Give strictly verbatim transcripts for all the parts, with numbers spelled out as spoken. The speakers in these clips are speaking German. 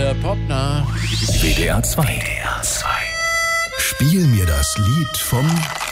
der Popnacht. W D R zwei. W D R zwei. Spiel mir das Lied vom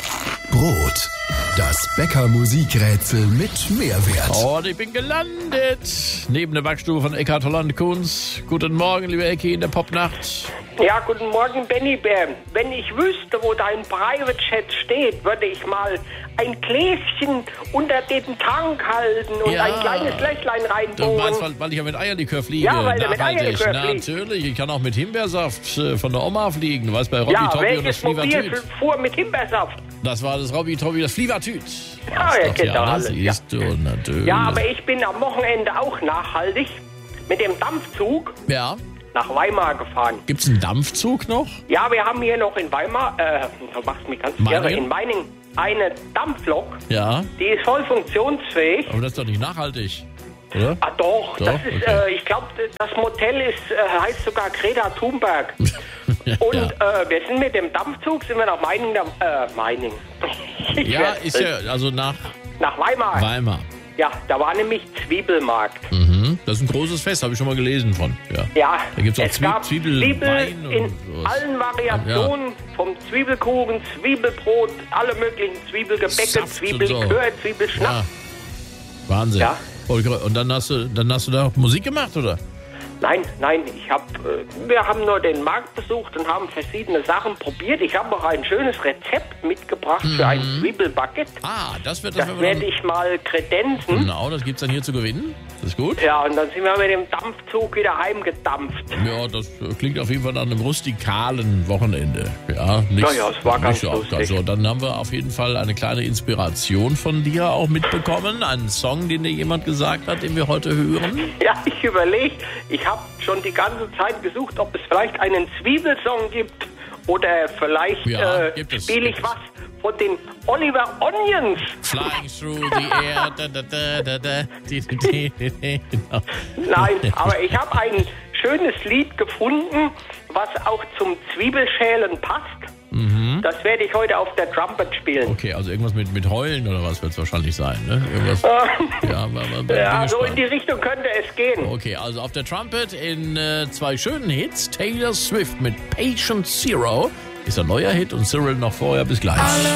Brot. Das Bäcker-Musikrätsel mit Mehrwert. Oh, und ich bin gelandet. Neben der Backstube von Eckhard Holland-Kunz. Guten Morgen, liebe Ecki, in der Popnacht. Ja, guten Morgen, Benny Bär. Wenn ich wüsste, wo dein Private Chat steht, würde ich mal ein Gläschen unter den Tank halten und Ja. ein kleines Löchlein Du reinbohren. meinst, weil, weil ich ja mit Eierlikör fliege. Ja, weil du mit Nachhaltig. Eierlikör fliegst. Natürlich, ich kann auch mit Himbeersaft äh, von der Oma fliegen. Du weißt, bei Robby Ja, Toppi und das welches Mobil Flievertüt. fuhr mit Himbeersaft? Das war das Robby Toppi, das Flievertüt. Ja, Das ihr doch, kennt ja, doch das alles, ja. siehst du natürlich. Ja, aber ich bin am Wochenende auch nachhaltig mit dem Dampfzug Ja. nach Weimar gefahren. Gibt's einen Dampfzug noch? Ja, wir haben hier noch in Weimar, äh, du machst mich ganz Meiningen? irre, in Meiningen eine Dampflok, Ja. die ist voll funktionsfähig. Aber das ist doch nicht nachhaltig, oder? Ah doch, Doch, das ist, okay. äh, ich glaube, das Motel ist, äh, heißt sogar Greta Thunberg. Und ja. äh, wir sind mit dem Dampfzug, sind wir nach Meiningen, äh, Meiningen. Ich Ja, werd- ist ja, also nach Nach Weimar. Weimar. Ja, da war nämlich Zwiebelmarkt. Mhm. Das ist ein großes Fest, habe ich schon mal gelesen von. Ja. Ja, Da gibt's auch es Zwie gab Zwiebelwein Zwiebel und in sowas. allen Variationen, vom Zwiebelkuchen, Zwiebelbrot, alle möglichen Zwiebelgebäcke, Saft und Zwiebellikör, so. Zwiebelschnaps. Ja. Wahnsinn. Ja. Und dann hast du, dann hast du da Musik gemacht, oder? Nein, nein, ich hab, äh, wir haben nur den Markt besucht und haben verschiedene Sachen probiert. Ich habe auch ein schönes Rezept mitgebracht für ein Zwiebelbaguette. Ah, das wird das, Das wenn wir werde dann, ich mal kredenzen. Genau, das gibt's dann hier zu gewinnen. Das ist gut. Ja, und dann sind wir mit dem Dampfzug wieder heimgedampft. Ja, das klingt auf jeden Fall nach einem rustikalen Wochenende. Ja, nicht, Ja, ja, es war ganz nicht so lustig. Also, dann haben wir auf jeden Fall eine kleine Inspiration von dir auch mitbekommen. Einen Song, den dir jemand gesagt hat, den wir heute hören. Ja, ich überlege, ich habe schon die ganze Zeit gesucht, ob es vielleicht einen Zwiebelsong gibt oder vielleicht Ja, äh, gibt es, spiele ich gibt es. was von den Oliver Onions. Flying through the air. Da, da, da, da, da, di, di, di, di, di. Genau. Nein, aber ich habe ein schönes Lied gefunden, was auch zum Zwiebelschälen passt. Mhm. Das werde ich heute auf der Trumpet spielen. Okay, also irgendwas mit, mit Heulen oder was wird es wahrscheinlich sein, ne? Irgendwas. Ja, aber, aber, bin Ja, so gespannt. in die Richtung könnte es gehen. Okay, also auf der Trumpet in äh, zwei schönen Hits. Taylor Swift mit Patient Zero ist ein neuer Hit und Cyril noch vorher. Bis gleich.